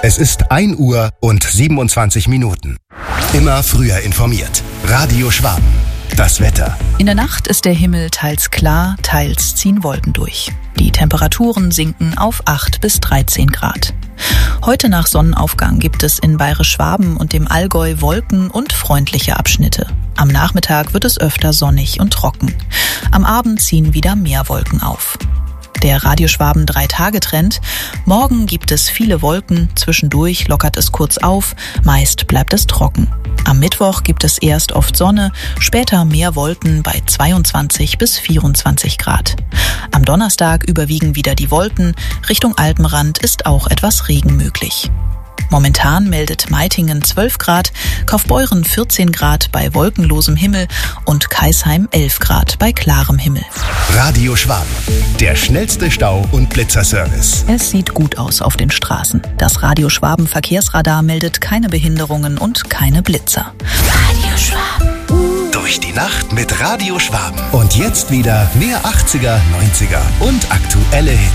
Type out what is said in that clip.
Es ist 1 Uhr und 27 Minuten. Immer früher informiert. Radio Schwaben. Das Wetter. In der Nacht ist der Himmel teils klar, teils ziehen Wolken durch. Die Temperaturen sinken auf 8 bis 13 Grad. Heute nach Sonnenaufgang gibt es in Bayerisch-Schwaben und dem Allgäu Wolken und freundliche Abschnitte. Am Nachmittag wird es öfter sonnig und trocken. Am Abend ziehen wieder mehr Wolken auf. Der Radio Schwaben 3-Tage-Trend. Morgen gibt es viele Wolken, zwischendurch lockert es kurz auf, meist bleibt es trocken. Am Mittwoch gibt es erst oft Sonne, später mehr Wolken bei 22 bis 24 Grad. Am Donnerstag überwiegen wieder die Wolken, Richtung Alpenrand ist auch etwas Regen möglich. Momentan meldet Meitingen 12 Grad, Kaufbeuren 14 Grad bei wolkenlosem Himmel und Kaisheim 11 Grad bei klarem Himmel. Radio Schwaben, der schnellste Stau- und Blitzerservice. Es sieht gut aus auf den Straßen. Das Radio Schwaben Verkehrsradar meldet keine Behinderungen und keine Blitzer. Radio Schwaben. Durch die Nacht mit Radio Schwaben. Und jetzt wieder mehr 80er, 90er und aktuelle Hits.